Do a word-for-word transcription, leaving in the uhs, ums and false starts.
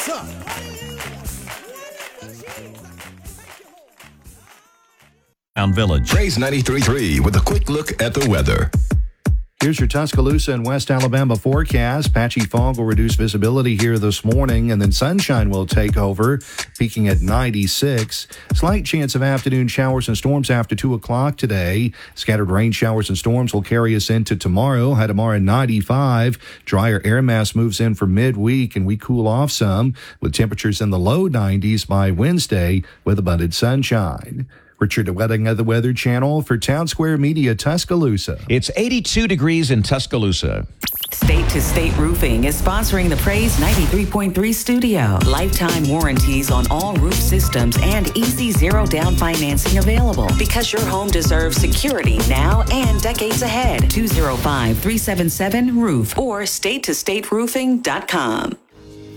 What's up? Village. Praise ninety-three point three with a quick look at the weather. Here's your Tuscaloosa and West Alabama forecast. Patchy fog will reduce visibility here this morning, and then sunshine will take over, peaking at ninety-six. Slight chance of afternoon showers and storms after two o'clock today. Scattered rain showers and storms will carry us into tomorrow. High tomorrow ninety-five. Drier air mass moves in for midweek, and we cool off some with temperatures in the low nineties by Wednesday with abundant sunshine. Richard Wedding of the Weather Channel for Town Square Media, Tuscaloosa. It's eighty-two degrees in Tuscaloosa. State to State Roofing is sponsoring the Praise ninety-three point three studio. Lifetime warranties on all roof systems and easy zero down financing available because your home deserves security now and decades ahead. two oh five, three seven seven, roof or state to state roofing dot com.